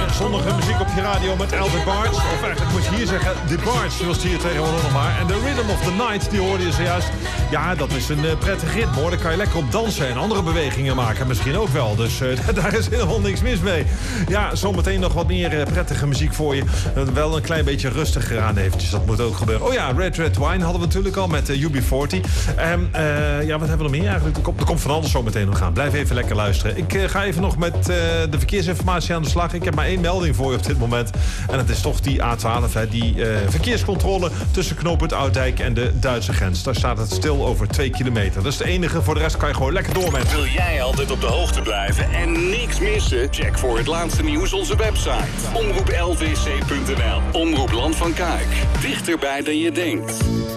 zonnige muziek op je radio met Albert Barts. Of eigenlijk moet je hier zeggen, de Barts, zoals die hier tegenwoordig nog maar. En de Rhythm of the Night, die hoorde je zojuist. Ja, dat is een prettig ritme hoor. Daar kan je lekker op dansen en andere bewegingen maken. Misschien ook wel. Dus daar is helemaal niks mis mee. Ja, zometeen nog wat meer prettige muziek voor je. Wel een klein beetje rustiger aan eventjes. Dat moet ook gebeuren. Oh ja, Red Wine hadden we natuurlijk al met UB40. Ja, wat hebben we nog meer eigenlijk? Er komt van alles zometeen nog aan. Blijf even lekker luisteren. Ik ga even nog met de verkeersinformatie aan de slag. Ik heb maar één melding voor je op dit moment. En dat is toch die A12, hè, die verkeerscontrole tussen knooppunt Oudijk en de Duitse grens. Daar staat het stil over 2 kilometer. Dat is de enige. Voor de rest kan je gewoon lekker door met. Wil jij altijd op de hoogte blijven en niks missen? Check voor het laatste nieuws onze website. omroeplvc.nl. Omroep Land van Kuik. Dichterbij dan je denkt.